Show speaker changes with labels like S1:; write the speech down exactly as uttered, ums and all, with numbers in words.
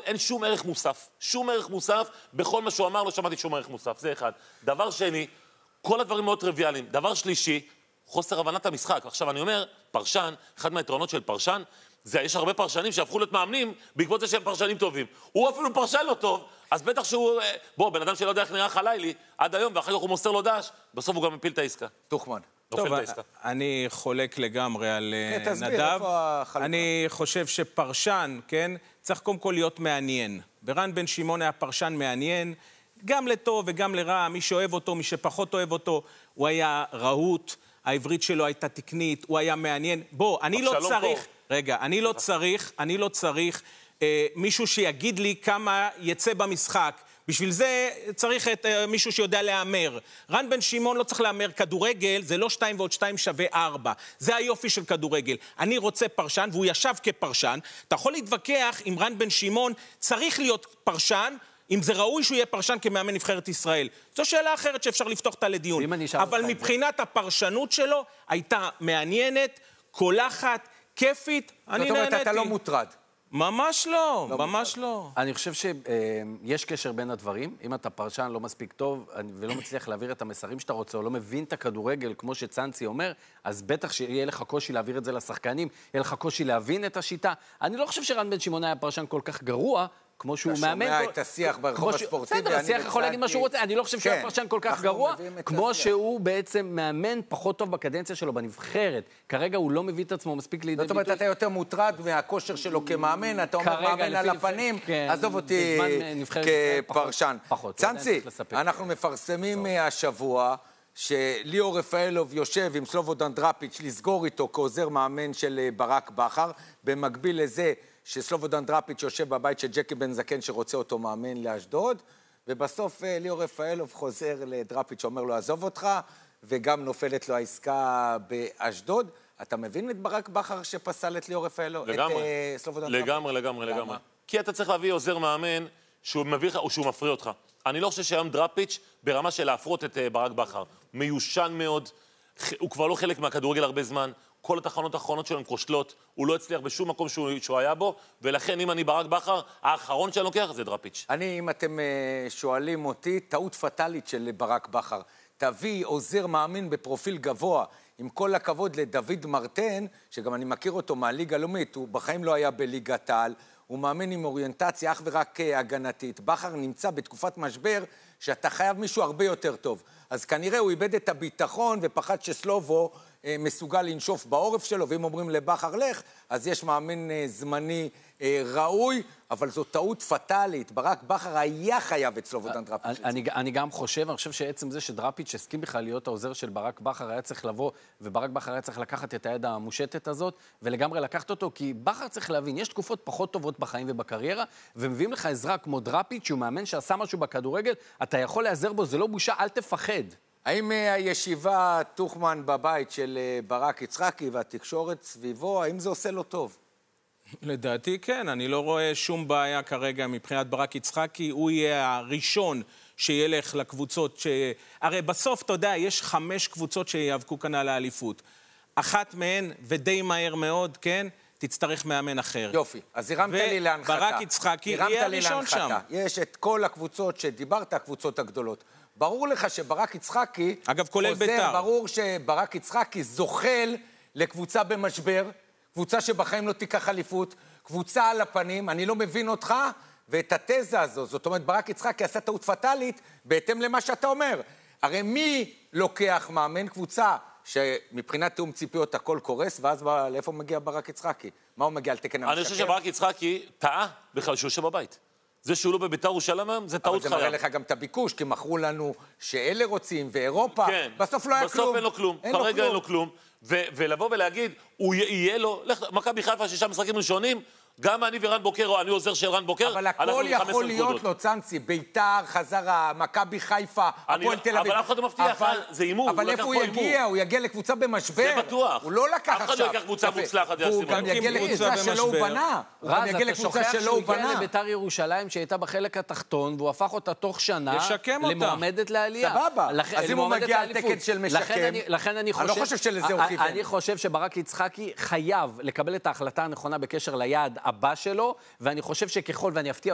S1: אין שום ערך מוסף. שום ערך מוסף, בכל מה שהוא אמר לא שמעתי שום ערך מוסף. זה אחד. דבר שני, כל הדברים מאוד טריוויאליים. דבר שלישי, חוסר הבנת המשחק. עכשיו אני אומר, פרשן, אחד מהיתרונות של פרשן, זה, יש הרבה פרשנים שהפכו להיות מאמנים בעקבות זה שהם פרשנים טובים. הוא אפילו פרשן לא טוב, אז בטח שהוא, בוא, בן אדם שלא יודע איך נראה חלילי, עד היום, ואחר כך הוא מוסר לו דש, בסוף הוא גם מפיל את העסקה.
S2: תוכמן.
S3: טוב, אני חולק לגמרי על נדב. אני חושב שפרשן, כן, צריך קודם כל להיות מעניין. ורן בן שמעון היה פרשן מעניין, גם לטוב וגם לרע, מי שאוהב אותו, מי שפחות אוהב אותו, הוא היה רהוט, העברית שלו הייתה תקנית, הוא היה מעניין. בוא, אני לא צריך, רגע, אני לא צריך, אני לא צריך אה, מישהו שיגיד לי כמה יצא במשחק. בשביל זה צריך את אה, מישהו שיודע להאמר. רן בן שמעון לא צריך להאמר, כדורגל זה לא שתיים ועוד שתיים שווה ארבע. זה היופי של כדורגל. אני רוצה פרשן, והוא ישב כפרשן. אתה יכול להתווכח עם רן בן שמעון, צריך להיות פרשן, אם זה ראוי שהוא יהיה פרשן כמאמן נבחרת ישראל. זו שאלה אחרת שאפשר לפתוח אותה לדיון. אבל מבחינת הפרשנות שלו, הייתה מעניינת, קולחת, כיפית, אני נהניתי.
S2: זאת אומרת, אתה לא מוטרד.
S3: ממש לא, ממש לא.
S4: אני חושב שיש קשר בין הדברים. אם אתה פרשן לא מספיק טוב ולא מצליח להעביר את המסרים שאתה רוצה, או לא מבין את הכדורגל, כמו שצאנצי אומר, אז בטח שיהיה לך קושי להעביר את זה לשחקנים, יהיה לך קושי להבין את השיטה. אני לא חושב שרן בן שמעון היה פרשן כל כך גרוע, כמו שהוא מאמן...
S2: אתה שומע את השיח ברחוב הספורטיבי,
S4: בסדר, השיח יכול להגיד מה שהוא רוצה, אני לא חושב שהוא היה פרשן כל כך גרוע, כמו שהוא בעצם מאמן פחות טוב בקדנציה שלו בנבחרת. כרגע הוא לא מביא את עצמו מספיק לידי ביטוי.
S2: זאת אומרת, אתה יותר מוטרד מהכושר שלו כמאמן, אתה אומר מאמן על הפנים, עזוב אותי כפרשן. צאנצי, אנחנו מפרסמים השבוע שליאור רפאלוב יושב עם סלובודן דראפיץ' לסגור איתו כעוזר מאמן של ברק בכר, במקביל לזה שסלובודן דראפיץ' יושב בבית של ג'קי בן זקן שרוצה אותו מאמן לאשדוד, ובסוף ליאור רפאלוב חוזר לדראפיץ' שאומר לו עזוב אותך, וגם נופלת לו העסקה באשדוד. אתה מבין את ברק בכר שפסל את ליאור רפאלוב?
S1: לגמרי, לגמרי, לגמרי, לגמרי. כי אתה צריך להביא עוזר מאמן שהוא מביא לך או שהוא מפריע אותך. אני לא חושב שהיום דראפיץ' ברמה של להפרות את ברק בכר. מיושן מאוד, הוא כבר לא חלק מהכדורגל הרבה זמן, כל התחנות האחרונות שלו הן כושלות, הוא לא הצליח בשום מקום שהוא, שהוא היה בו, ולכן אם אני ברק בכר, האחרון שאני לוקח זה דראפיץ'.
S2: אני, אם אתם שואלים אותי, טעות פטלית של ברק בכר, תביא עוזר מאמין בפרופיל גבוה, עם כל הכבוד לדוד מרטן, שגם אני מכיר אותו מהליגה הלאומית, הוא בחיים לא היה בליגת העל, הוא מאמן עם אוריינטציה אך ורק הגנתית. בכר נמצא בתקופת משבר שאתה חייב מישהו הרבה יותר טוב. אז כנראה הוא איבד את הביטחון ופחד שסלובו אה, מסוגל לנשוף בעורף שלו, ואם אומרים לבכר לך, אז יש מאמן אה, זמני אה, ראוי, אבל זו טעות פטלית. ברק בכר היה חייב את סלובודן דראפיץ'.
S4: אני, אני גם חושב, אני חושב שעצם זה שדראפיץ' הסכים בכלל להיות העוזר של ברק בכר, היה צריך לבוא, וברק בכר היה צריך לקחת את היד המושטת הזאת, ולגמרי לקחת אותו, כי בכר צריך להבין, יש תקופות פחות טובות בחיים ובקריירה, ומביאים לך עזרה כמו דראפיץ' שהוא מאמן שעשה משהו בכדורגל, אתה יכול להיעזר בו, זה לא בושה, אל תפחד.
S2: האם הישיבה תוכמן בבית של ברק יצחקי והתקשורת סביבו, האם זה עושה לו טוב?
S3: לדעתי כן, אני לא רואה שום בעיה כרגע מבחינת ברק יצחקי, הוא יהיה הראשון שילך לקבוצות ש... הרי בסוף, אתה יודע, יש חמש קבוצות שיאבקו כאן על האליפות. אחת מהן, ודי מהר מאוד, כן, תצטרך מאמן אחר.
S2: יופי, אז הרמת לי להנחתה.
S3: וברק יצחקי יהיה הראשון שם.
S2: יש את כל הקבוצות שדיברת, הקבוצות הגדולות. ברור לך שברק יצחקי...
S3: אגב, כולל בית"ר.
S2: ברור שברק יצחקי זוחל לקבוצה במשבר, קבוצה שבחיים לא תיקח אליפות, קבוצה על הפנים, אני לא מבין אותך, ואת התזה הזו, זאת אומרת, ברק יצחקי עשה טעות פטלית, בהתאם למה שאתה אומר. הרי מי לוקח מאמן קבוצה שמבחינת תאום ציפיות הכל קורס, ואז לאיפה מגיע ברק יצחקי? מה הוא מגיע על תקן המשקר?
S1: אני חושב שברק יצחקי טעה בכלל שהוא יושב בבית. זה שהוא לא בבית"ר ירושלים היום, זה טעות חיה.
S2: אבל זה מראה לך גם את הביקוש, כי מכרו לנו שאלה רוצים, ואירופה,
S1: כן.
S2: בסוף לא היה כלום.
S1: בסוף אין לו כלום, כרגע אין לו כלום. ולבוא ולהגיד, הוא יהיה לו, מכבי חיפה שישה משחקים ראשונים, גם אני ורן בוקר, אני עוזר של רן בוקר,
S2: אבל הכל יכול להיות לו, צאנצי, בית"ר, חזרה, מכבי חיפה, הפועל תל אביב.
S1: אבל אף אחד לא מבטיח, זה אימור,
S2: אבל איפה הוא יגיע? הוא יגיע לקבוצה במשבר.
S1: זה בטוח.
S2: הוא לא לקח עכשיו.
S1: אף אחד לא יקח קבוצה מוצלחת.
S2: הוא גם יגיע לקבוצה שלא הוא בנה. הוא גם יגיע לקבוצה שלא הוא בנה.
S4: הוא הגיע לבית"ר ירושלים שהייתה בחלק התחתון, והוא הפך אותה תוך שנה למועמדת לעלייה.
S2: סבבה. אז אם הוא מגיע על תקן של משקם, אני לא חושב שלזה הוא כיוון.
S4: אני חושב שברק יצחקי חייב לקבל את ההחלטה הנכונה בקשר ליעד הבא שלו, ואני חושב שככל, ואני אפתיע